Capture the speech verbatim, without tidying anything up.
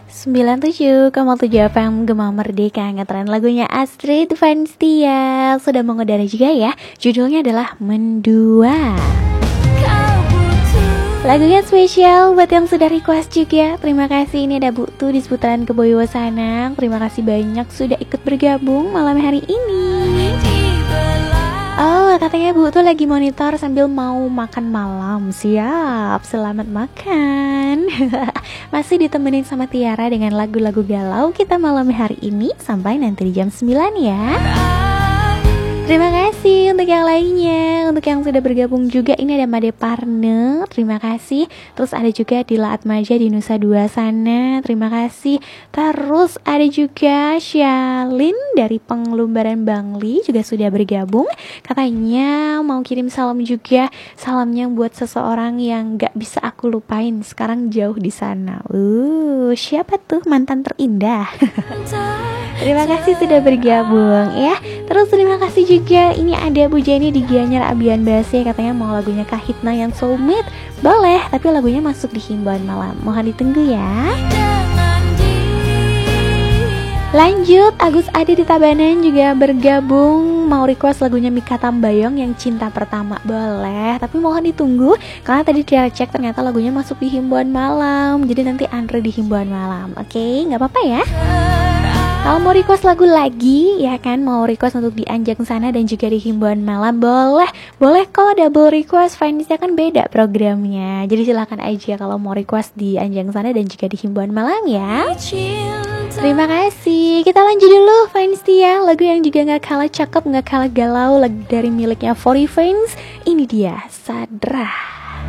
sembilan tujuh koma tujuh F M Gema Merdeka, ngetren lagunya Astrid Vanstia. Sudah mengudara juga ya. Judulnya adalah Mendua. Lagunya spesial buat yang sudah request juga. Terima kasih, ini ada Bu Tu di seputaran Keboyo Sanang. Terima kasih banyak sudah ikut bergabung malam hari ini. Oh, katanya Bu tuh lagi monitor sambil mau makan malam. Siap, selamat makan. Masih ditemenin sama Tiara dengan lagu-lagu galau kita malam hari ini sampai nanti di jam sembilan ya. Terima kasih untuk yang lainnya, untuk yang sudah bergabung juga. Ini ada Made Partner, terima kasih. Terus ada juga Dila Atmaja di Nusa Dua sana, terima kasih. Terus ada juga Syalin dari Pengelumbaran Bangli juga sudah bergabung. Katanya mau kirim salam juga, salamnya buat seseorang yang gak bisa aku lupain, sekarang jauh di sana. Uh, siapa tuh mantan terindah? Terima kasih sudah bergabung ya. Terus terima kasih juga, ini ada Bu Jenny di Gianyar Abian Base, katanya mau lagunya Kahitna yang Soulmate. Boleh, tapi lagunya masuk di himbauan malam, mohon ditunggu ya. Lanjut, Agus Adi di Tabanan juga bergabung, mau request lagunya Mikha Tambayong yang Cinta Pertama. Boleh, tapi mohon ditunggu karena tadi dia cek ternyata lagunya masuk di himbauan malam. Jadi nanti Andre di himbauan malam. Oke, nggak apa-apa ya. Kalau mau request lagu lagi, ya kan, mau request untuk di Anjang sana dan juga di himbauan malam, boleh, boleh kok double request. Fansnya kan beda programnya, jadi silakan aja kalau mau request di Anjang sana dan juga di himbauan malam ya. Terima kasih. Kita lanjut dulu Fanstia, lagu yang juga nggak kalah cakep, nggak kalah galau, lagu dari miliknya Fori Fans. Ini dia Sadra.